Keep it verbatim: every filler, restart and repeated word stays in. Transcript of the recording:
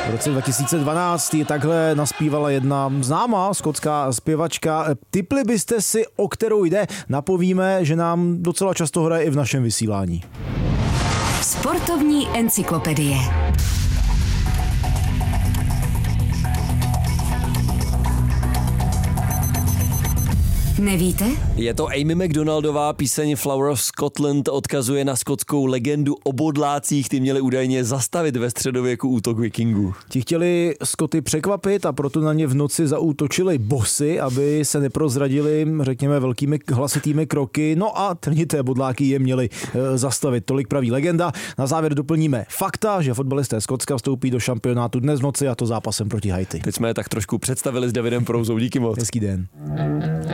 V roce dva tisíce dvanáct ji takhle naspívala jedna známá skotská zpěvačka. Tipli byste si, o kterou jde? Napovíme, že nám docela často hraje i v našem vysílání. Sportovní encyklopedie. Nevíte? Je to Amy Macdonaldová, píseň Flower of Scotland odkazuje na skotskou legendu o bodlácích, ty měli údajně zastavit ve středověku útok vikingů. Ti chtěli Skoty překvapit a proto na ně v noci zaútočili bosy, aby se neprozradili, řekněme, velkými hlasitými kroky. No a trnité bodláky je měli e, zastavit. Tolik praví legenda. Na závěr doplníme fakta, že fotbalisté Skotska vstoupí do šampionátu dnes v noci, a to zápasem proti Haiti. Teď jsme je tak trošku představili s Davidem Prouzou. Díky moc. Hezký den.